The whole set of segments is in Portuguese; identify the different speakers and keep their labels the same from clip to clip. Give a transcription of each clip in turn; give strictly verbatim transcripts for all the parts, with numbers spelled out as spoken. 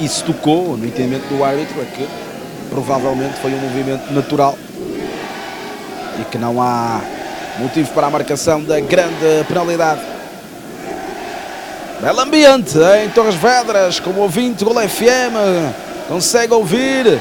Speaker 1: isso tocou no entendimento do árbitro, é que provavelmente foi um movimento natural e que não há motivo para a marcação da grande penalidade. Belo ambiente em Torres Vedras, como ouvinte Gol F M consegue ouvir.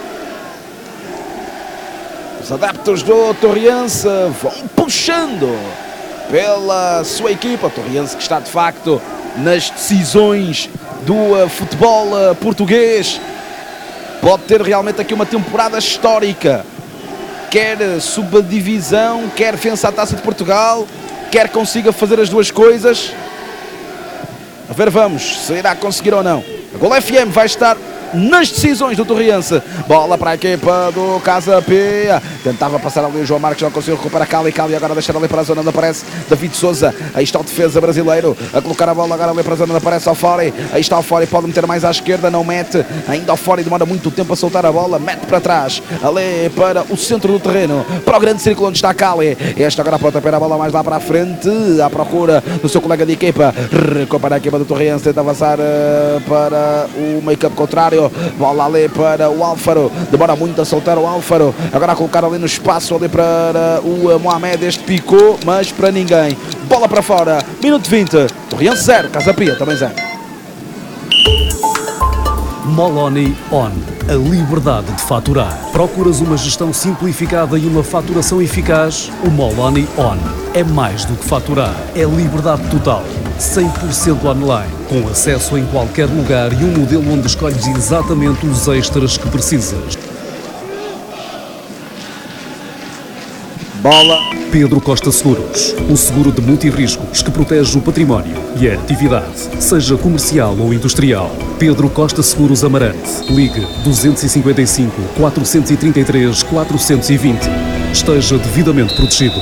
Speaker 1: Os adeptos do Torriense vão puxando pela sua equipa. O Torriense que está de facto nas decisões do futebol português. Pode ter realmente aqui uma temporada histórica. Quer subdivisão, quer vença a Taça de Portugal, quer consiga fazer as duas coisas. A ver, vamos, se irá conseguir ou não. A Gol F M vai estar nas decisões do Torriense. Bola para a equipa do Casa Pia. Tentava passar ali o João Marcos, não conseguiu recuperar Cali. Cali agora deixar ali para a zona onde aparece David Souza. Aí está o defesa brasileiro a colocar a bola agora ali para a zona onde aparece Ofori. Aí está Ofori, pode meter mais à esquerda, não mete. Ainda Ofori demora muito tempo a soltar a bola, mete para trás, ali para o centro do terreno, para o grande círculo onde está Cali. Este agora pode tapear a bola mais lá para a frente, à procura do seu colega de equipa. Recupera a equipa do Torriense, tenta avançar uh, para o meio-campo contrário. Bola ali para o Álvaro, demora muito a soltar o Álvaro, agora a colocar ali no espaço ali para o Mohamed. Este picou, mas para ninguém. Bola para fora, minuto vinte, Torriense zero, Casa Pia também zero.
Speaker 2: Moloni On, a liberdade de faturar. Procuras uma gestão simplificada e uma faturação eficaz? O Moloni On é mais do que faturar, é liberdade total. cem por cento online, com acesso em qualquer lugar e um modelo onde escolhes exatamente os extras que precisas.
Speaker 1: Bola.
Speaker 2: Pedro Costa Seguros, o seguro de multirriscos que protege o património e a atividade, seja comercial ou industrial. Pedro Costa Seguros Amarante. Ligue dois cinco cinco, quatro três três, quatro dois zero. Esteja devidamente protegido.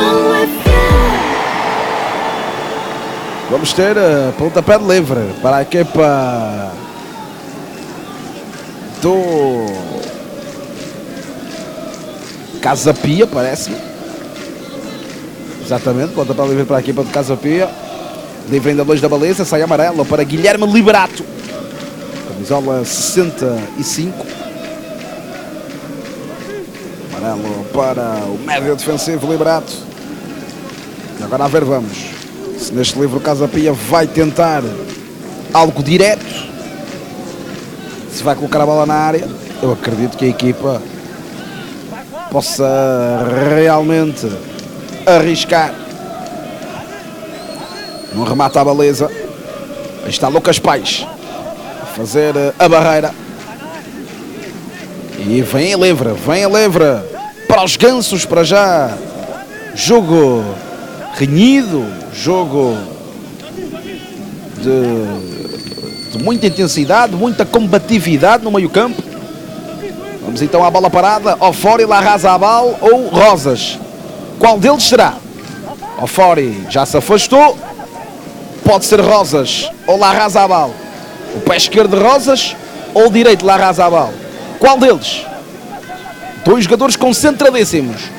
Speaker 1: Vamos ter uh, pontapé de livre para a equipa do Casa Pia, parece-me. Exatamente, pontapé de livre para a equipa do Casa Pia. Livre ainda longe da baliza, sai amarelo para Guilherme Liberato. Camisola sessenta e cinco. Amarelo para o médio defensivo Liberato. E agora a ver, vamos. Se neste livro o Casa Pia vai tentar algo direto, se vai colocar a bola na área, eu acredito que a equipa possa realmente arriscar. Não remata a baliza. Aí está Lucas Paes a fazer a barreira. E vem a livre, vem a livre para os gansos para já. Jogo renhido, jogo de, de muita intensidade, muita combatividade no meio campo. Vamos então à bola parada. Ofori, Larrazabal ou Rosas? Qual deles será? Ofori já se afastou. Pode ser Rosas ou Larrazabal. O pé esquerdo de Rosas ou o direito de Larrazabal? Qual deles? Dois jogadores concentradíssimos.